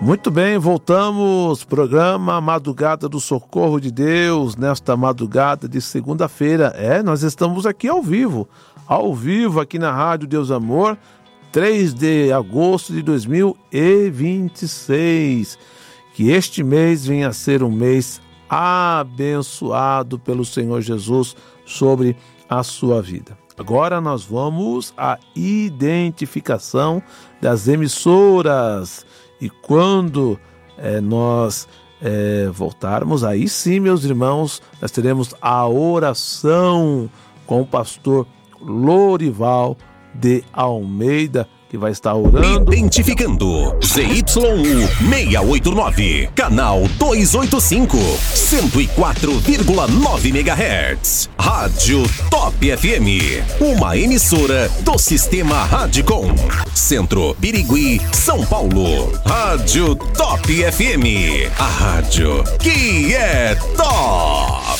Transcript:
Muito bem, voltamos, programa Madrugada do Socorro de Deus, nesta madrugada de segunda-feira. Nós estamos aqui ao vivo aqui na Rádio Deus Amor, 3 de agosto de 2026. Que este mês venha a ser um mês abençoado pelo Senhor Jesus sobre a sua vida. Agora nós vamos à identificação das emissoras. E quando nós voltarmos, aí sim, meus irmãos, nós teremos a oração com o pastor Lorival de Almeida, que vai estar orando. Identificando ZYU 689, canal 285, 104,9 MHz. Rádio Top FM, uma emissora do Sistema Radicom. Centro, Birigui, São Paulo. Rádio Top FM, a rádio que é top.